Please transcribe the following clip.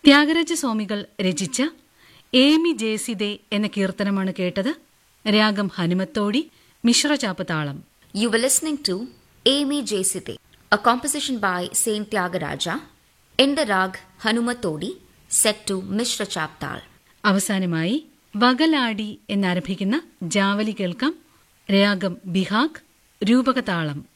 ത്യാഗരാജസ്വാമികൾ രചിച്ച ഏമി ജേസിദേ എന്ന കീർത്തനമാണ് കേട്ടത്. രാഗം ഹനുമത്തോടി, മിശ്രചാപ്പ് താളം. You were listening to Amy Jeside, a composition by Saint Tyagaraja, in the rag Hanumatodi, set to Mishra Chaptal. അവസാനമായി വകലാടി എന്നാരംഭിക്കുന്ന ജാവലി കേൾക്കാം. രാഗം ബിഹാഗ്, രൂപകതാളം.